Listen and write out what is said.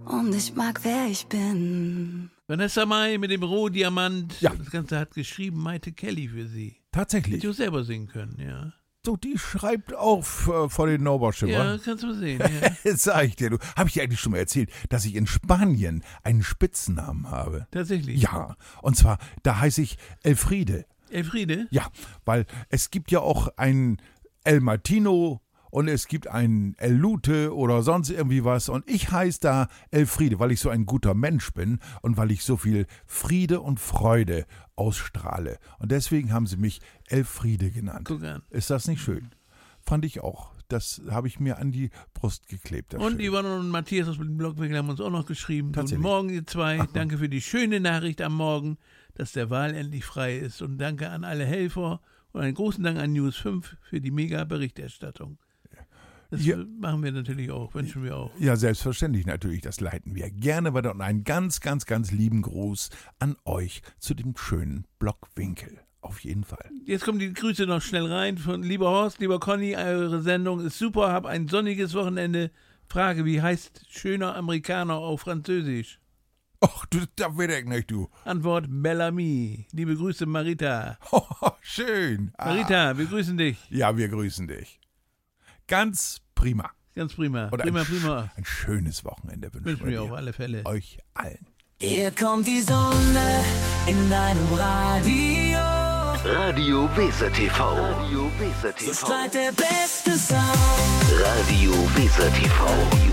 und ich mag, wer ich bin. Vanessa Mai mit dem Rohdiamant. Ja. Das Ganze hat geschrieben Maite Kelly für sie. Tatsächlich. Hätte ich auch selber singen können, ja. So, die schreibt auch vor den Norbert-Schimmer. Ja, kannst du mal sehen. Ja. Jetzt sag ich dir, du, habe ich dir eigentlich schon mal erzählt, dass ich in Spanien einen Spitznamen habe? Tatsächlich. Ja, und zwar, da heiße ich Elfriede. Elfriede? Ja, weil es gibt ja auch einen El Martino und es gibt einen El Lute oder sonst irgendwie was. Und ich heiße da Elfriede, weil ich so ein guter Mensch bin und weil ich so viel Friede und Freude ausstrahle. Und deswegen haben sie mich Elfriede genannt. Guck an. Ist das nicht schön? Fand ich auch. Das habe ich mir an die Brust geklebt. Und schön. Yvonne und Matthias aus dem Blockwinkel haben uns auch noch geschrieben. Guten Tatsächlich. Morgen, ihr zwei. Danke für die schöne Nachricht am Morgen, dass der Wahl endlich frei ist. Und danke an alle Helfer und einen großen Dank an News 5 für die mega Berichterstattung. Das Ja. machen wir natürlich auch, wünschen wir auch. Ja, selbstverständlich natürlich. Das leiten wir gerne weiter. Und einen ganz, ganz, ganz lieben Gruß an euch zu dem schönen Blockwinkel. Auf jeden Fall. Jetzt kommen die Grüße noch schnell rein von lieber Horst, lieber Conny, eure Sendung ist super, hab ein sonniges Wochenende. Frage, wie heißt schöner Amerikaner auf Französisch? Och, du, da will ich nicht, du. Antwort Bellamy. Liebe Grüße, Marita. Oh, schön. Marita, wir grüßen dich. Ja, wir grüßen dich. Ganz prima. Ganz prima. Und Prima. ein schönes Wochenende Wünschen wir auf alle Fälle. euch allen. Hier kommt die Sonne in deinem Radio. Radio Weser TV. Radio Weser So TV. strahlt der beste Sound. Radio Weser TV.